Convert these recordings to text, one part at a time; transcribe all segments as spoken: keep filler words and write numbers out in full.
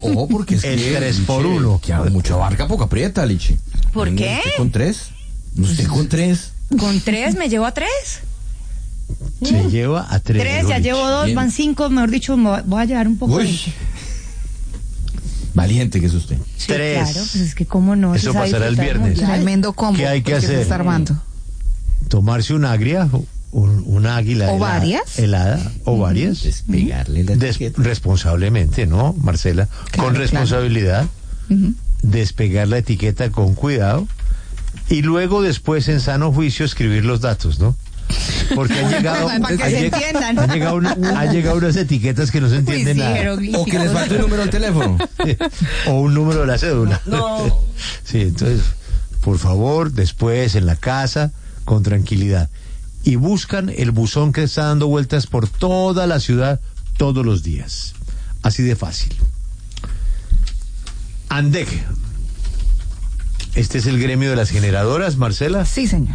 No, porque es el que tres por uno. Que mucho abarca, poco aprieta, Lichi. ¿Por qué? ¿Usted con tres? ¿Usted con tres? ¿Con tres me llevo a tres? Se lleva a tres. Tres, ya Lichi. llevo dos, Bien. van cinco, mejor dicho, me voy- voy a llevar un poco Uy. de... Valiente que es usted. Sí, Tres. claro, pues es que cómo no. Eso se sabe pasará el disfrutar viernes. mundial. Tremendo combo. ¿Qué hay que porque se hacer? está armando. Tomarse un agria, un, una águila ¿O helada, varias? helada, o varias. Despegarle la Des- etiqueta. responsablemente, ¿no, Marcela? Claro, con responsabilidad, Ujú. despegar la etiqueta con cuidado y luego después en sano juicio escribir los datos, ¿no? Porque han llegado, Para que han se lleg- entiendan. han llegado, una- han llegado unas etiquetas que no se Uy, entienden sí, nada. jeroglíficos. O que les falte el número del teléfono. O un número de la cédula. No. Sí, entonces, por favor, después en la casa, con tranquilidad. Y buscan el buzón que está dando vueltas por toda la ciudad todos los días. Así de fácil. ANDEC. Este es el gremio de las generadoras, Marcela. Sí, señor.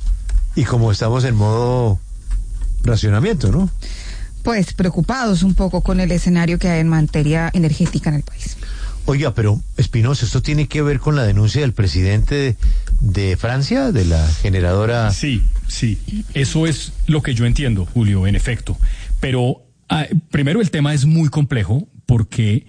Y como estamos en modo racionamiento, ¿no? Pues preocupados un poco con el escenario que hay en materia energética en el país. Oiga, pero Espinosa, ¿esto tiene que ver con la denuncia del presidente de, de Francia, de la generadora? Sí, sí, eso es lo que yo entiendo, Julio, en efecto. Pero ah, primero el tema es muy complejo porque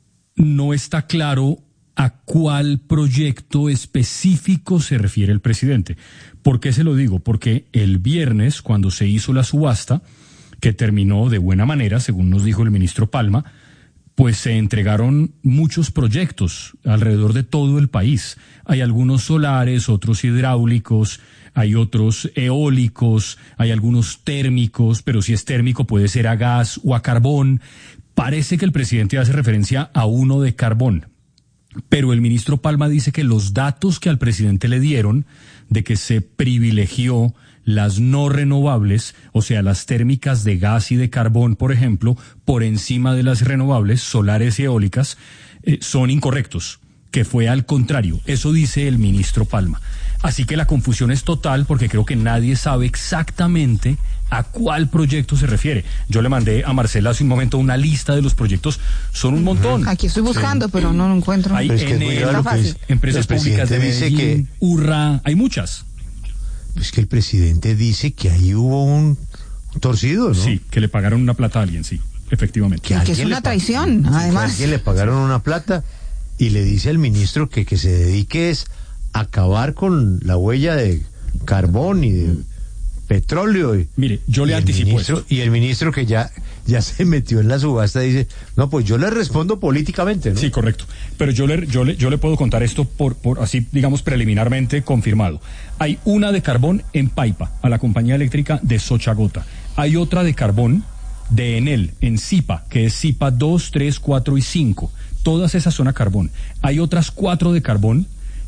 no está claro a cuál proyecto específico se refiere el presidente. ¿Por qué se lo digo? Porque el viernes, cuando se hizo la subasta, que terminó de buena manera, según nos dijo el ministro Palma, pues se entregaron muchos proyectos alrededor de todo el país. Hay algunos solares, otros hidráulicos, hay otros eólicos, hay algunos térmicos, pero si es térmico puede ser a gas o a carbón. Parece que el presidente hace referencia a uno de carbón, pero el ministro Palma dice que los datos que al presidente le dieron de que se privilegió las no renovables, o sea, las térmicas de gas y de carbón, por ejemplo, por encima de las renovables, solares y eólicas, eh, son incorrectos, que fue al contrario. Eso dice el ministro Palma. Así que la confusión es total porque creo que nadie sabe exactamente a cuál proyecto se refiere. Yo le mandé a Marcela hace un momento una lista de los proyectos, son un montón. Aquí estoy buscando, pero no lo encuentro. Hay Pero es que es muy Enel, raro que es- empresas el públicas de presidente dice Medellín, que- Urra, hay muchas. Es que el presidente dice que ahí hubo un torcido, ¿no? Sí, que le pagaron una plata a alguien, sí, efectivamente. Que Y que es alguien una le pa- traición, Sí, que además. a alguien le pagaron una plata y le dice al ministro que, que se dedique es a acabar con la huella de carbón y de petróleo. Y, Mire, yo le y el anticipo ministro- esto. Y el ministro que ya, ya se metió en la subasta dice, no, pues yo le respondo políticamente, ¿no? Sí, correcto. Pero yo le, yo le, yo le puedo contar esto por, por así, digamos, preliminarmente confirmado. Hay una de carbón en Paipa, a la compañía eléctrica de Sochagota. Hay otra de carbón de Enel, en Zipa, que es Zipa dos, tres, cuatro y cinco. Todas esas son a carbón. Hay otras cuatro de carbón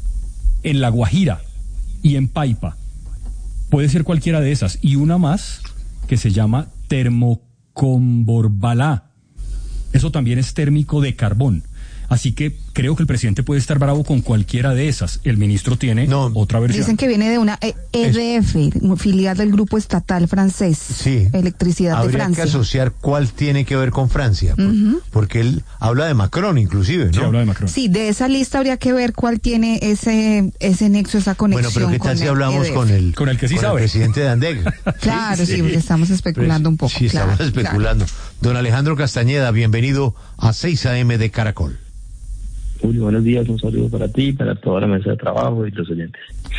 en La Guajira y en Paipa. Puede ser cualquiera de esas. Y una más que se llama Termocomborbalá. Eso también es térmico de carbón. Así que creo que el presidente puede estar bravo con cualquiera de esas. El ministro tiene No, otra versión. Dicen que viene de una E- EDF, filial del grupo estatal francés, Sí. Electricidad de Habría Francia. que asociar cuál tiene que ver con Francia, por- porque él habla de Macron inclusive, ¿no? Sí, habla de Macron. Sí, de esa lista habría que ver cuál tiene ese ese nexo, esa conexión. Bueno, pero ¿qué tal con si el hablamos E D F? con el, Con el que sí sabe. presidente de ANDEC? Claro, sí, porque estamos especulando un poco. Sí, claro, estamos especulando. Don Alejandro Castañeda, bienvenido a seis A M de Caracol. Julio, buenos días, un saludo para ti, para toda la mesa de trabajo y los oyentes.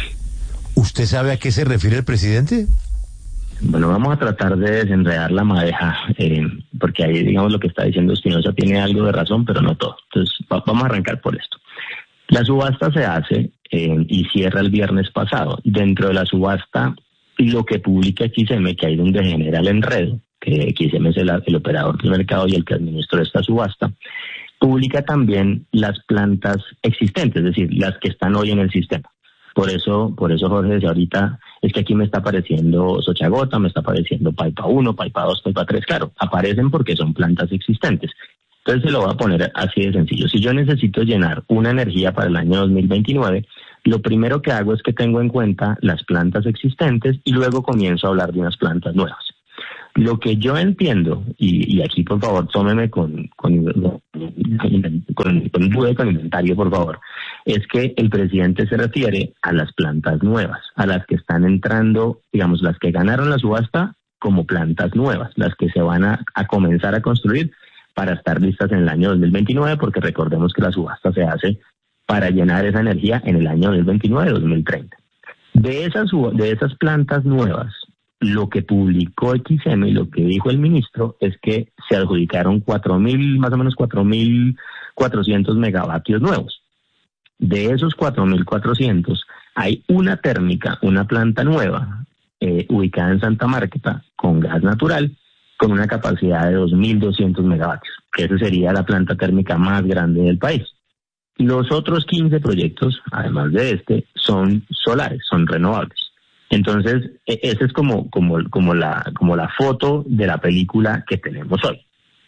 ¿Usted sabe a qué se refiere el presidente? Bueno, vamos a tratar de desenredar la madeja, eh, porque ahí, digamos, lo que está diciendo Espinosa tiene algo de razón, pero no todo. Entonces, va- vamos a arrancar por esto. La subasta se hace eh, y cierra el viernes pasado. Dentro de la subasta, lo que publica X M, que ahí donde genera el enredo, que X M es el, el operador del mercado y el que administra esta subasta, publica también las plantas existentes, es decir, las que están hoy en el sistema. Por eso, por eso Jorge decía ahorita, es que aquí me está apareciendo Sochagota, me está apareciendo Paipa uno, Paipa dos, Paipa tres, claro, aparecen porque son plantas existentes. Entonces se lo voy a poner así de sencillo. Si yo necesito llenar una energía para el año dos mil veintinueve, lo primero que hago es que tengo en cuenta las plantas existentes y luego comienzo a hablar de unas plantas nuevas. Lo que yo entiendo, y, y aquí por favor tómeme con con, con, con duda y con inventario, por favor, es que el presidente se refiere a las plantas nuevas, a las que están entrando, digamos, las que ganaron la subasta como plantas nuevas, las que se van a, a comenzar a construir para estar listas en el año dos mil veintinueve, porque recordemos que la subasta se hace para llenar esa energía en el año dos mil veintinueve dos mil treinta. De esas, de esas plantas nuevas, lo que publicó X M y lo que dijo el ministro es que se adjudicaron cuatro mil, más o menos cuatro mil cuatrocientos megavatios nuevos. De esos cuatro mil cuatrocientos, hay una térmica, una planta nueva, eh, ubicada en Santa Marta, con gas natural, con una capacidad de dos mil doscientos megavatios, que esa sería la planta térmica más grande del país. Los otros quince proyectos, además de este, son solares, son renovables. Entonces, esa es como, como, como, la, como la foto de la película que tenemos hoy.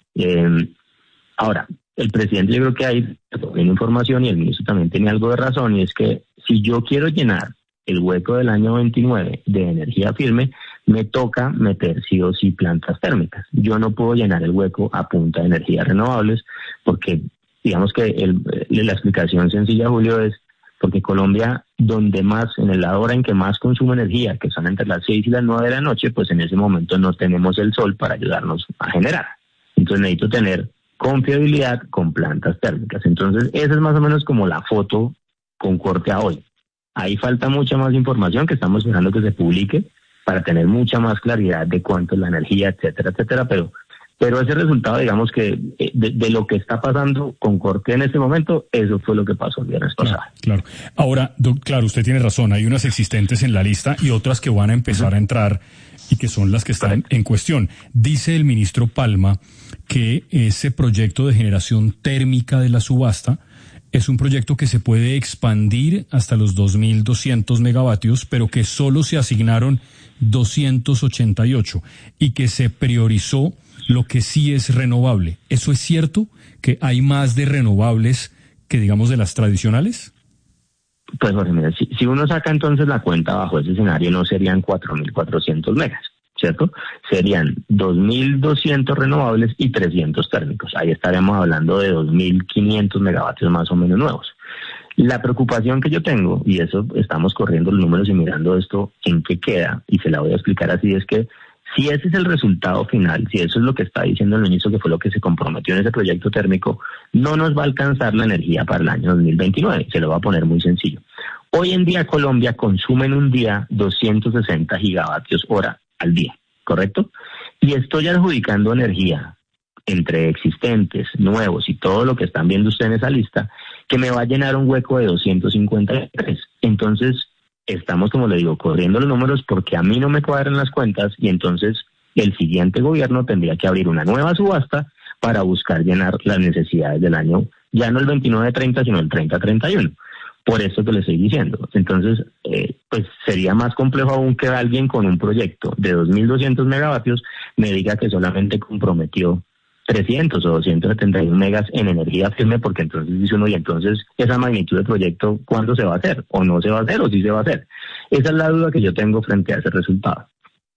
Eh, ahora, el presidente, yo creo que hay tiene información y el ministro también tiene algo de razón, y es que si yo quiero llenar el hueco del año veintinueve de energía firme, me toca meter sí o sí plantas térmicas. Yo no puedo llenar el hueco a punta de energías renovables porque, digamos que el, la explicación sencilla, Julio, es porque Colombia, donde más, en la hora en que más consume energía, que son entre las seis y las nueve de la noche, pues en ese momento no tenemos el sol para ayudarnos a generar. Entonces necesito tener confiabilidad con plantas térmicas. Entonces esa es más o menos como la foto con corte a hoy. Ahí falta mucha más información que estamos esperando que se publique para tener mucha más claridad de cuánto es la energía, etcétera, etcétera, pero Pero ese resultado, digamos que de, de lo que está pasando con corte en este momento, eso fue lo que pasó el viernes pasado. Claro, claro. Ahora, doc, claro, usted tiene razón, hay unas existentes en la lista y otras que van a empezar uh-huh. a entrar y que son las que están Correcto. en cuestión. Dice el ministro Palma que ese proyecto de generación térmica de la subasta es un proyecto que se puede expandir hasta los dos mil doscientos megavatios, pero que solo se asignaron doscientos ochenta y ocho y que se priorizó lo que sí es renovable. ¿Eso es cierto? ¿Que hay más de renovables que, digamos, de las tradicionales? Pues, Jorge, mira, si, si uno saca entonces la cuenta bajo ese escenario, no serían cuatro mil cuatrocientos megas, ¿cierto? Serían dos mil doscientos renovables y trescientos térmicos. Ahí estaremos hablando de dos mil quinientos megavatios más o menos nuevos. La preocupación que yo tengo, y eso estamos corriendo los números y mirando esto en qué queda, y se la voy a explicar así, es que si ese es el resultado final, si eso es lo que está diciendo el ministro, que fue lo que se comprometió en ese proyecto térmico, no nos va a alcanzar la energía para el año dos mil veintinueve. Se lo voy a poner muy sencillo. Hoy en día Colombia consume en un día doscientos sesenta gigavatios hora al día, ¿correcto? Y estoy adjudicando energía entre existentes, nuevos y todo lo que están viendo ustedes en esa lista, que me va a llenar un hueco de doscientos cincuenta y tres. Entonces, estamos, como le digo, corriendo los números porque a mí no me cuadran las cuentas y entonces el siguiente gobierno tendría que abrir una nueva subasta para buscar llenar las necesidades del año, ya no el veintinueve treinta, sino el treinta treinta y uno. Por eso que le estoy diciendo. Entonces, eh, pues sería más complejo aún que alguien con un proyecto de dos mil doscientos megavatios me diga que solamente comprometió trescientos o doscientos setenta y uno megas en energía firme, porque entonces dice uno, y entonces esa magnitud de proyecto, ¿cuándo se va a hacer? ¿O no se va a hacer? ¿O sí se va a hacer? Esa es la duda que yo tengo frente a ese resultado.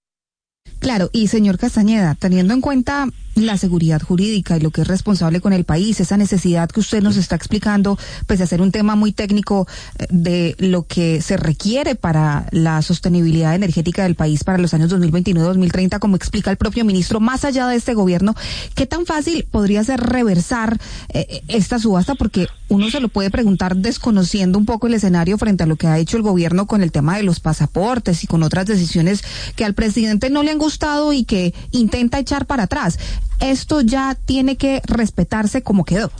Claro, y señor Castañeda, teniendo en cuenta la seguridad jurídica y lo que es responsable con el país, esa necesidad que usted nos está explicando, pues de hacer un tema muy técnico de lo que se requiere para la sostenibilidad energética del país para los años dos mil veintinueve dos mil treinta, como explica el propio ministro, más allá de este gobierno, ¿qué tan fácil podría ser reversar eh, esta subasta? Porque uno se lo puede preguntar desconociendo un poco el escenario frente a lo que ha hecho el gobierno con el tema de los pasaportes y con otras decisiones que al presidente no le han gustado y que intenta echar para atrás. Esto ya tiene que respetarse como quedó.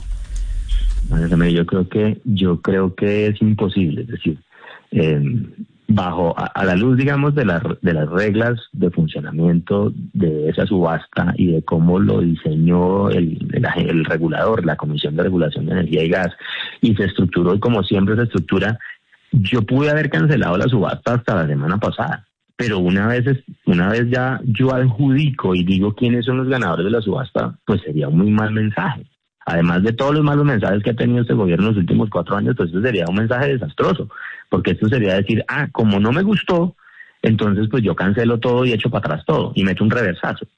Yo creo que yo creo que es imposible, es decir, eh, bajo a, a la luz, digamos, de las de las reglas de funcionamiento de esa subasta y de cómo lo diseñó el, el, el regulador, la Comisión de Regulación de Energía y Gas, y se estructuró, y como siempre se estructura, yo pude haber cancelado la subasta hasta la semana pasada. Pero una vez una vez ya yo adjudico y digo quiénes son los ganadores de la subasta, pues sería un muy mal mensaje. Además de todos los malos mensajes que ha tenido este gobierno en los últimos cuatro años, pues esto sería un mensaje desastroso, porque esto sería decir, ah, como no me gustó, entonces pues yo cancelo todo y echo para atrás todo y meto un reversazo.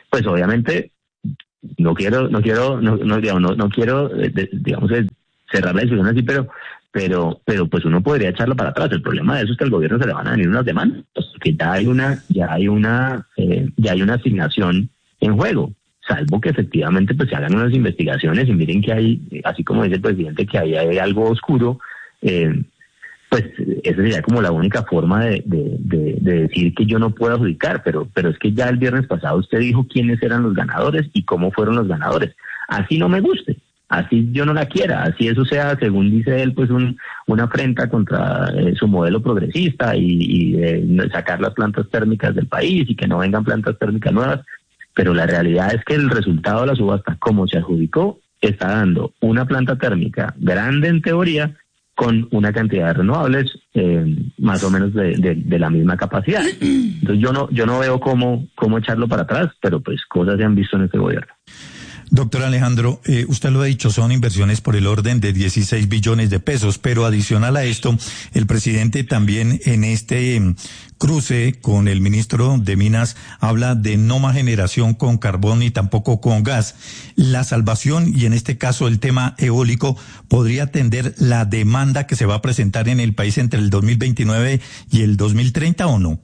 pues obviamente no quiero, no quiero, no, no, digamos, no, no quiero, eh, digamos, eh, cerrar la discusión así, pero, pero, pero pues uno podría echarlo para atrás. El problema de eso es que al gobierno se le van a venir unas demandas, que ya hay una, ya hay una, eh, ya hay una asignación en juego, salvo que efectivamente pues se hagan unas investigaciones y miren que hay, así como dice el presidente, que ahí hay algo oscuro. Eh, pues esa sería como la única forma de, de, de, de decir que yo no puedo adjudicar, pero, pero es que ya el viernes pasado usted dijo quiénes eran los ganadores y cómo fueron los ganadores. Así no me guste, así yo no la quiera, así eso sea, según dice él, pues un, una afrenta contra eh, su modelo progresista y, y eh, sacar las plantas térmicas del país y que no vengan plantas térmicas nuevas, pero la realidad es que el resultado de la subasta, como se adjudicó, está dando una planta térmica grande en teoría, con una cantidad de renovables eh, más o menos de, de, de la misma capacidad. Entonces yo no yo no veo cómo cómo echarlo para atrás, pero pues cosas se han visto en este gobierno. Doctor Alejandro, eh, usted lo ha dicho, son inversiones por el orden de dieciséis billones de pesos, pero adicional a esto, el presidente también en este eh, cruce con el ministro de Minas habla de no más generación con carbón ni tampoco con gas. La salvación, y en este caso el tema eólico, podría atender la demanda que se va a presentar en el país entre el dos mil veintinueve y el dos mil treinta, ¿o no?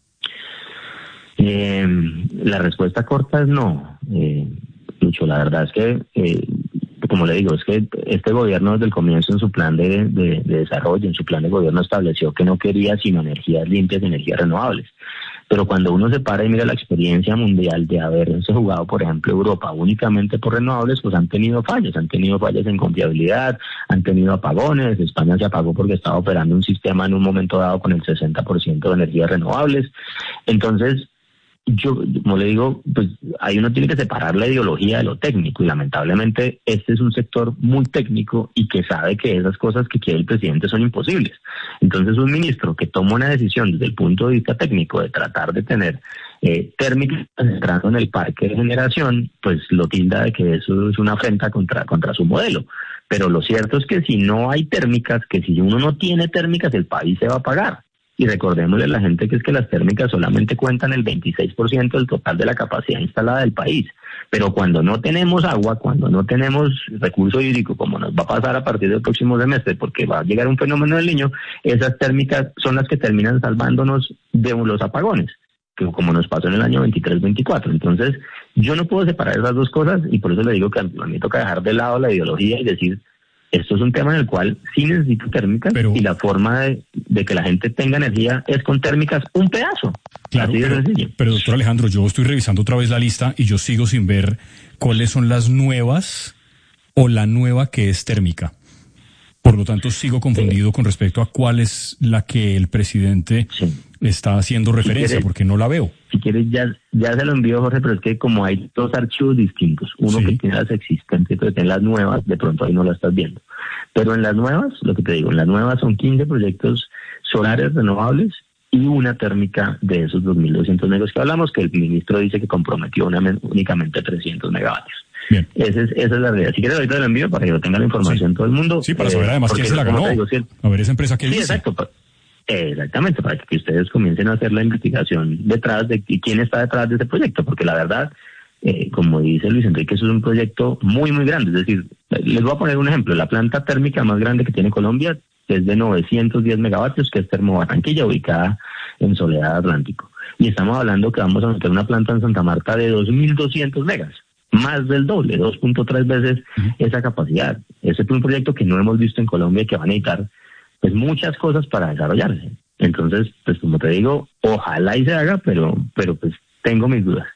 Eh, la respuesta corta es no. Eh, Lucho, la verdad es que, eh, como le digo, es que este gobierno desde el comienzo en su plan de, de, de desarrollo, en su plan de gobierno estableció que no quería sino energías limpias y energías renovables. Pero cuando uno se para y mira la experiencia mundial de haberse jugado, por ejemplo, Europa únicamente por renovables, pues han tenido fallas, han tenido fallas en confiabilidad, han tenido apagones. España se apagó porque estaba operando un sistema en un momento dado con el sesenta por ciento de energías renovables. Entonces, yo, como le digo, pues ahí uno tiene que separar la ideología de lo técnico, y lamentablemente este es un sector muy técnico y que sabe que esas cosas que quiere el presidente son imposibles. Entonces un ministro que toma una decisión desde el punto de vista técnico de tratar de tener eh, térmicas entrando en el parque de generación, pues lo tilda de que eso es una afrenta contra, contra su modelo. Pero lo cierto es que si no hay térmicas, que si uno no tiene térmicas, el país se va a pagar. Y recordémosle a la gente que es que las térmicas solamente cuentan el veintiséis por ciento del total de la capacidad instalada del país. Pero cuando no tenemos agua, cuando no tenemos recurso hídrico, como nos va a pasar a partir del próximo semestre, porque va a llegar un fenómeno del Niño, esas térmicas son las que terminan salvándonos de los apagones, que como nos pasó en el año veintitrés veinticuatro. Entonces, yo no puedo separar esas dos cosas, y por eso le digo que a mí me toca dejar de lado la ideología y decir, esto es un tema en el cual sí necesito térmicas, pero, y la forma de, de que la gente tenga energía es con térmicas un pedazo. Claro, así de pero, sencillo. Pero doctor Alejandro, yo estoy revisando otra vez la lista y yo sigo sin ver cuáles son las nuevas o la nueva que es térmica. Por lo tanto, sigo confundido sí. con respecto a cuál es la que el presidente sí. está haciendo referencia, si quieres, porque no la veo. Si quieres, ya, ya se lo envío, Jorge, pero es que como hay dos archivos distintos, uno sí. que tiene las existentes y otro que tiene las nuevas, de pronto ahí no la estás viendo. Pero en las nuevas, lo que te digo, en las nuevas son quince proyectos solares renovables y una térmica de esos dos mil doscientos megavatios que hablamos, que el ministro dice que comprometió una, únicamente trescientos megavatios. Bien. Esa es, esa es la realidad. Si quieres, ahorita lo envío para que yo tenga la información sí. todo el mundo. Sí, para saber eh, además quién se la ganó. Digo, si a ver esa empresa que sí, dice. Exacto. Pa, eh, exactamente, para que ustedes comiencen a hacer la investigación detrás de quién está detrás de ese proyecto, porque la verdad, eh, como dice Luis Enrique, eso es un proyecto muy, muy grande. Es decir, les voy a poner un ejemplo. La planta térmica más grande que tiene Colombia es de novecientos diez megavatios, que es Termo Barranquilla, ubicada en Soledad Atlántico. Y estamos hablando que vamos a meter una planta en Santa Marta de dos mil doscientos megas. Más del doble, dos punto tres veces uh-huh. esa capacidad. Ese es un proyecto que no hemos visto en Colombia y que va a necesitar pues muchas cosas para desarrollarse. Entonces, pues como te digo, ojalá y se haga, pero, pero pues tengo mis dudas.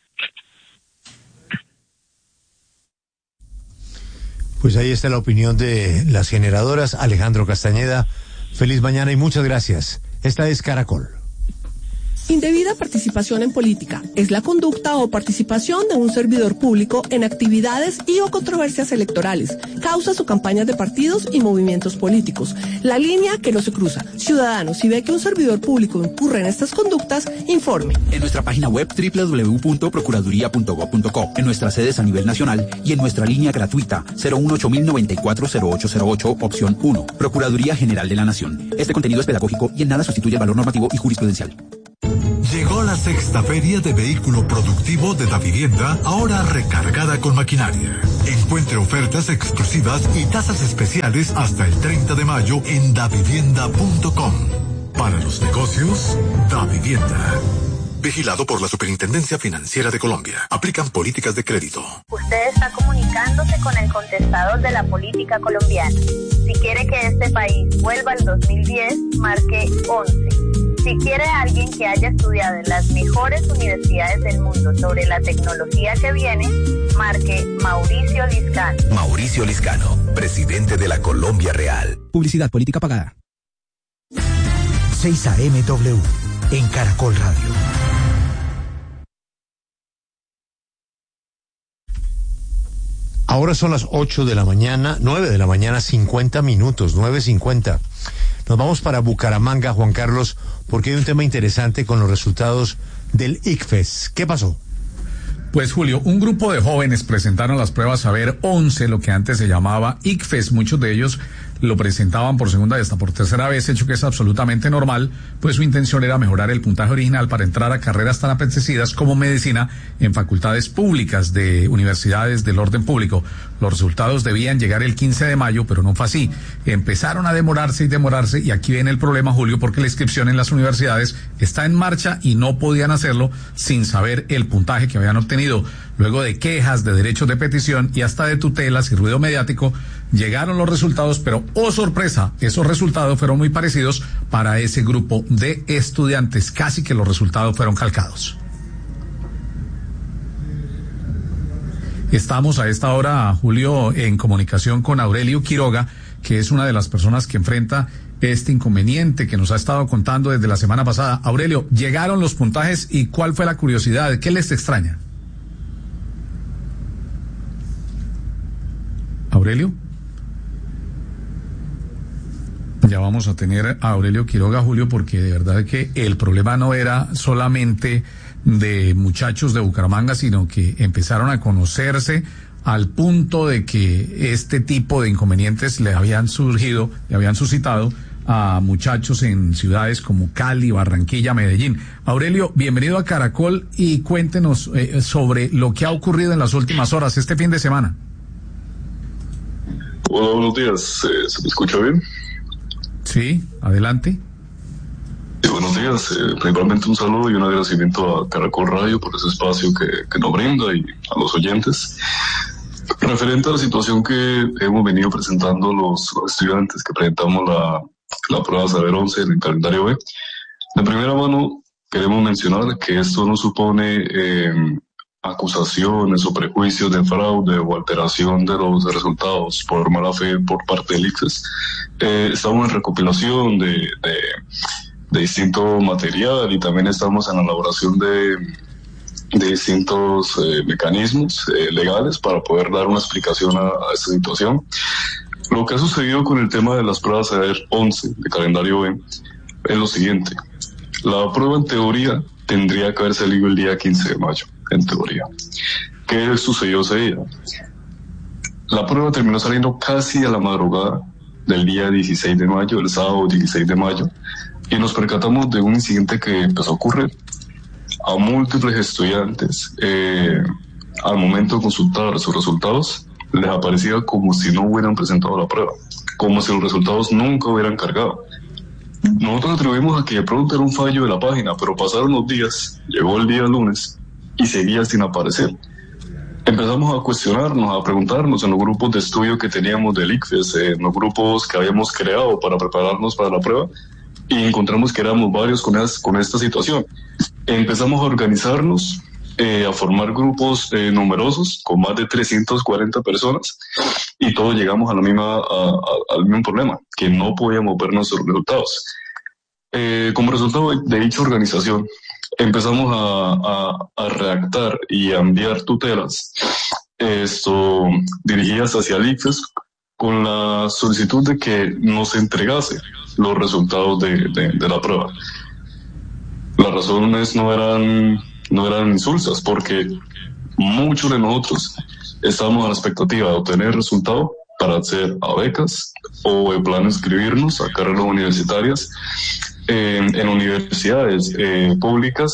Pues ahí está la opinión de las generadoras. Alejandro Castañeda, feliz mañana y muchas gracias. Esta es Caracol. Indebida participación en política es la conducta o participación de un servidor público en actividades y o controversias electorales, causas o campañas de partidos y movimientos políticos. La línea que no se cruza. Ciudadanos, si ve que un servidor público incurre en estas conductas, informe. En nuestra página web doble u doble u doble u punto procuraduría punto gob punto co, en nuestras sedes a nivel nacional y en nuestra línea gratuita cero uno ocho mil noventa y cuatro cero ocho cero ocho, opción uno. Procuraduría General de la Nación. Este contenido es pedagógico y en nada sustituye el valor normativo y jurisprudencial. Llegó Llegó la sexta feria de vehículo productivo de Davivienda, ahora recargada con maquinaria. Encuentre ofertas exclusivas y tasas especiales hasta el treinta de mayo en davivienda punto com. Para los negocios, Davivienda. Vigilado por la Superintendencia Financiera de Colombia. Aplican políticas de crédito. Usted está comunicándose con el contestador de la política colombiana. Si quiere que este país vuelva al dos mil diez, marque once. Si quiere a alguien que haya estudiado en las mejores universidades del mundo sobre la tecnología que viene, marque Mauricio Liscano. Mauricio Liscano, presidente de la Colombia Real. Publicidad política pagada. seis A M W, en Caracol Radio. Ahora son las ocho de la mañana, nueve de la mañana, cincuenta minutos, nueve cincuenta. Nos vamos para Bucaramanga, Juan Carlos, porque hay un tema interesante con los resultados del ICFES. ¿Qué pasó? Pues Julio, un grupo de jóvenes presentaron las pruebas Saber once, lo que antes se llamaba ICFES. Muchos de ellos lo presentaban por segunda y hasta por tercera vez, hecho que es absolutamente normal, pues su intención era mejorar el puntaje original para entrar a carreras tan apetecidas como medicina en facultades públicas de universidades del orden público. Los resultados debían llegar el quince de mayo, pero no fue así. Empezaron a demorarse y demorarse, y aquí viene el problema, Julio, porque la inscripción en las universidades está en marcha y no podían hacerlo sin saber el puntaje que habían obtenido. Luego de quejas, de derechos de petición y hasta de tutelas y ruido mediático, llegaron los resultados, pero ¡oh sorpresa! Esos resultados fueron muy parecidos para ese grupo de estudiantes. Casi que los resultados fueron calcados. Estamos a esta hora, Julio, en comunicación con Aurelio Quiroga, que es una de las personas que enfrenta este inconveniente que nos ha estado contando desde la semana pasada. Aurelio, ¿llegaron los puntajes y cuál fue la curiosidad? ¿Qué les extraña? Aurelio. Ya vamos a tener a Aurelio Quiroga, Julio, porque de verdad que el problema no era solamente de muchachos de Bucaramanga, sino que empezaron a conocerse al punto de que este tipo de inconvenientes le habían surgido, le habían suscitado a muchachos en ciudades como Cali, Barranquilla, Medellín. Aurelio, bienvenido a Caracol y cuéntenos eh, sobre lo que ha ocurrido en las últimas horas, este fin de semana. Hola, buenos días. Eh, ¿Se me escucha bien? Sí, adelante. Sí, buenos días. Eh, principalmente un saludo y un agradecimiento a Caracol Radio por ese espacio que, que nos brinda y a los oyentes. Referente a la situación que hemos venido presentando los, los estudiantes que presentamos la, la prueba Saber once en el calendario B, de primera mano queremos mencionar que esto no supone eh, acusaciones o prejuicios de fraude o alteración de los resultados por mala fe por parte del ICFES. Eh, estamos en recopilación de, de, de distinto material y también estamos en la elaboración de, de distintos eh, mecanismos eh, legales para poder dar una explicación a, a esta situación. Lo que ha sucedido con el tema de las pruebas Saber once de calendario B es lo siguiente. La prueba en teoría tendría que haber salido el día quince de mayo. En teoría. ¿Qué sucedió ese día? La prueba terminó saliendo casi a la madrugada del día dieciséis de mayo, el sábado dieciséis de mayo, y nos percatamos de un incidente que empezó a ocurrir. A múltiples estudiantes, eh, al momento de consultar sus resultados, les aparecía como si no hubieran presentado la prueba, como si los resultados nunca hubieran cargado. Nosotros atribuimos a que de pronto era un fallo de la página, pero pasaron los días, llegó el día lunes, y seguía sin aparecer. Empezamos a cuestionarnos, a preguntarnos en los grupos de estudio que teníamos del ICFES, en los grupos que habíamos creado para prepararnos para la prueba, y encontramos que éramos varios con, es, con esta situación. Empezamos a organizarnos, eh, a formar grupos eh, numerosos, con más de trescientas cuarenta personas, y todos llegamos a la misma, a, a, al mismo problema, que no podíamos ver nuestros resultados. Eh, como resultado de, de dicha organización, empezamos a, a, a redactar y a enviar tutelas esto dirigidas hacia el ICFES con la solicitud de que nos entregase los resultados de, de, de la prueba. Las razones no eran, no eran insulsas, porque muchos de nosotros estábamos a la expectativa de obtener el resultado para acceder a becas o en plan inscribirnos a carreras universitarias en, en universidades eh, públicas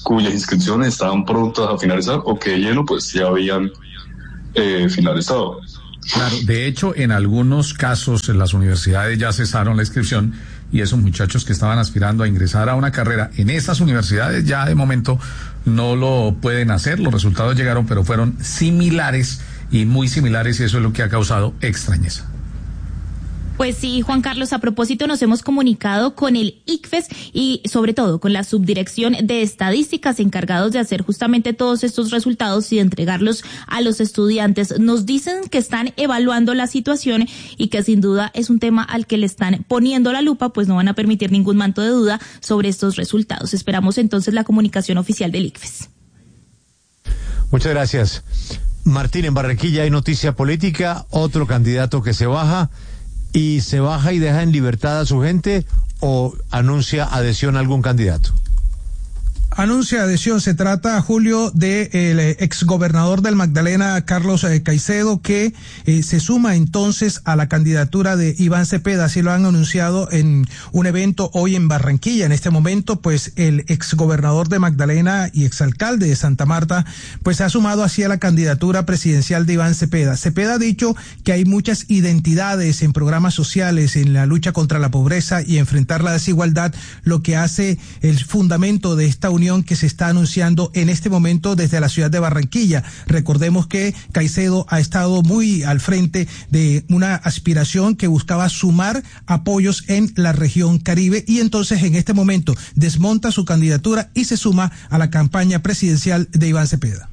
cuyas inscripciones estaban prontas a finalizar o que de lleno pues ya habían eh, finalizado. Claro, de hecho, en algunos casos en las universidades ya cesaron la inscripción y esos muchachos que estaban aspirando a ingresar a una carrera en estas universidades ya de momento no lo pueden hacer. Los resultados llegaron, pero fueron similares y muy similares, y eso es lo que ha causado extrañeza. Pues sí, Juan Carlos, a propósito nos hemos comunicado con el ICFES y sobre todo con la Subdirección de Estadísticas encargados de hacer justamente todos estos resultados y de entregarlos a los estudiantes. Nos dicen que están evaluando la situación y que sin duda es un tema al que le están poniendo la lupa, pues no van a permitir ningún manto de duda sobre estos resultados. Esperamos entonces la comunicación oficial del ICFES. Muchas gracias. Martín, en Barranquilla hay noticia política, otro candidato que se baja. ¿Y se baja y deja en libertad a su gente o anuncia adhesión a algún candidato? Anuncia adhesión. Se trata, Julio, de el exgobernador del Magdalena, Carlos eh, Caicedo, que eh, se suma entonces a la candidatura de Iván Cepeda. Así lo han anunciado en un evento hoy en Barranquilla. En este momento, pues el exgobernador de Magdalena y exalcalde de Santa Marta, pues se ha sumado así a la candidatura presidencial de Iván Cepeda. Cepeda ha dicho que hay muchas identidades en programas sociales, en la lucha contra la pobreza y enfrentar la desigualdad, lo que hace el fundamento de esta unión que se está anunciando en este momento desde la ciudad de Barranquilla. Recordemos que Caicedo ha estado muy al frente de una aspiración que buscaba sumar apoyos en la región Caribe y entonces en este momento desmonta su candidatura y se suma a la campaña presidencial de Iván Cepeda.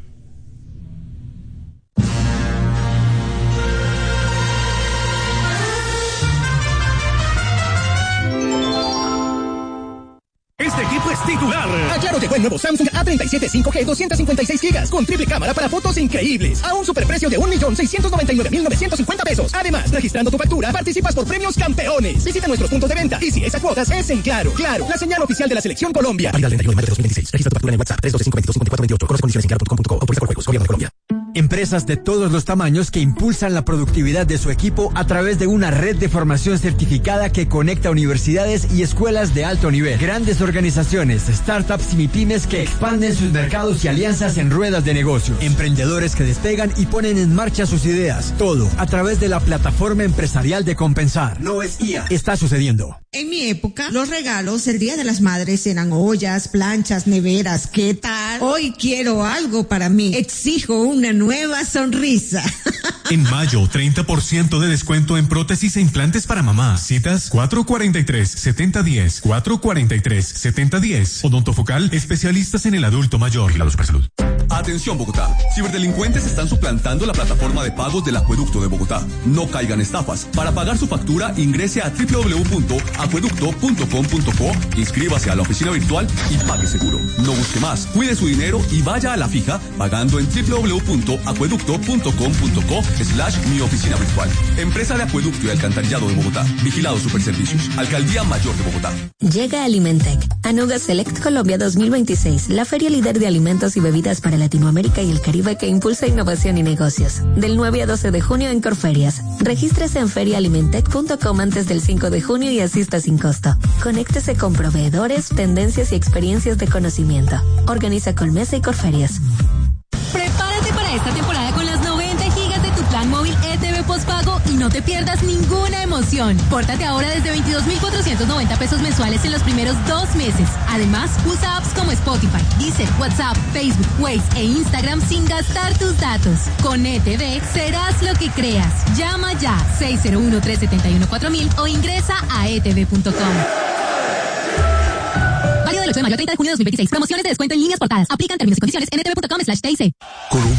Este equipo es titular. A Claro llegó el nuevo Samsung A treinta y siete cinco G doscientos cincuenta y seis gigas con triple cámara para fotos increíbles a un superprecio de un millón seiscientos noventa y nueve mil novecientos cincuenta pesos. Además, registrando tu factura, participas por premios campeones. Visita nuestros puntos de venta y si es a cuotas, es en Claro. Claro, la señal oficial de la selección Colombia. Válido el treinta y uno de mayo de dos mil veintiséis. Registra tu factura en el WhatsApp tres dos cinco dos dos cinco cuatro dos ocho. Conoce condiciones en claro punto com punto co. Autoriza por juegos. Gobierno de Colombia. Empresas de todos los tamaños que impulsan la productividad de su equipo a través de una red de formación certificada que conecta universidades y escuelas de alto nivel. Grandes organizaciones, startups y MIPYMES que expanden sus mercados y alianzas en ruedas de negocio. Emprendedores que despegan y ponen en marcha sus ideas. Todo a través de la plataforma empresarial de Compensar. No es I A. Está sucediendo. En mi época, los regalos el Día de las Madres eran ollas, planchas, neveras. ¿Qué tal? Hoy quiero algo para mí. Exijo una nueva sonrisa. En mayo, treinta por ciento de descuento en prótesis e implantes para mamá. Citas cuatro cuarenta y tres, setenta diez, cuatro cuarenta y tres, setenta diez. Odontofocal, especialistas en el adulto mayor. Vigilado Supersalud. Atención Bogotá, ciberdelincuentes están suplantando la plataforma de pagos del Acueducto de Bogotá. No caigan estafas. Para pagar su factura, ingrese a doble u doble u doble u punto acueducto punto com punto co, inscríbase a la oficina virtual y pague seguro. No busque más, cuide su dinero y vaya a la fija pagando en doble u doble u doble u punto acueducto punto com punto co slash mi oficina virtual. Empresa de Acueducto y Alcantarillado de Bogotá. Vigilado Superservicios. Alcaldía Mayor de Bogotá. Llega Alimentec, Anuga Select Colombia dos mil veintiséis, la feria líder de alimentos y bebidas para Latinoamérica y el Caribe que impulsa innovación y negocios. Del nueve a doce de junio en Corferias. Regístrese en feria alimentec punto com antes del cinco de junio y asista sin costo. Conéctese con proveedores, tendencias y experiencias de conocimiento. Organiza Colmesa y Corferias. Prepárate para esta temporada con las noventa gigas de tu plan móvil E T V postpago y no te pierdas ninguna emoción. Pórtate ahora desde veintidós mil cuatrocientos noventa pesos mensuales en los primeros dos meses. Además, usa apps como Spotify, Deezer, WhatsApp, Facebook, Waze e Instagram sin gastar tus datos. Con E T V serás lo que creas. Llama ya seis cero uno, tres siete uno, cuatro mil o ingresa a e t v punto com. Válido del ocho de mayo al treinta de junio de dos mil veintiséis. Promociones de descuento en líneas portadas. Aplican términos y condiciones en e t v punto com slash t i c. Colombia